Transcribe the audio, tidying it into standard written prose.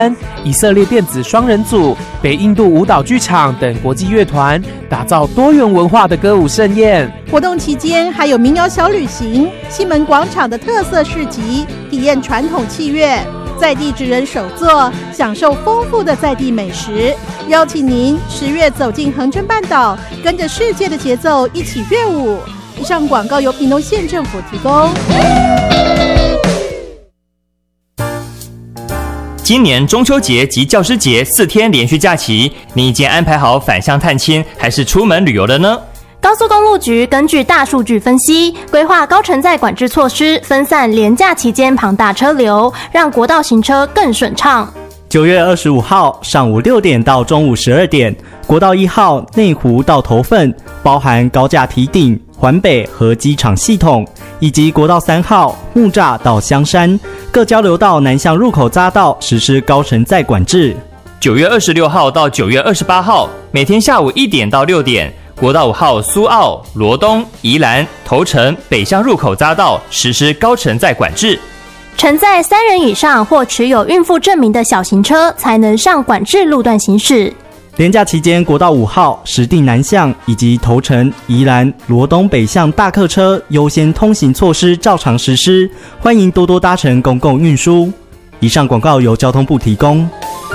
以色列电子双人组、北印度舞蹈剧场等国际乐团，打造多元文化的歌舞盛宴。 活动期间还有民谣小旅行、西门广场的特色市集，体验传统器乐。在地职人手作，享受丰富的在地美食。邀请您10月走进恒春半岛，跟着世界的节奏一起乐舞。以上广告由屏东县政府提供。 今年中秋节及教师节4天连续假期，你已经安排好返乡探亲还是出门旅游了呢？ 高速公路局根据大数据分析，规划高承载管制措施，分散连假期间庞大车流，让国道行车更顺畅。 9月25号上午6点到中午12点，国道1号内湖到头份，包含高架堤顶、环北和机场系统，以及国道3号木栅到香山各交流道南向入口匝道实施高承载管制。 9月26号到9月28号，每天下午1点到6点，国道5号苏澳、罗东、宜兰、头城北向入口匝道实施高承载管制。 承载3人以上或持有孕妇证明的小型车才能上管制路段行驶。 连假期间，国道5号石碇南向以及头城、宜兰、罗东北向大客车优先通行措施照常实施，欢迎多多搭乘公共运输。以上广告由交通部提供。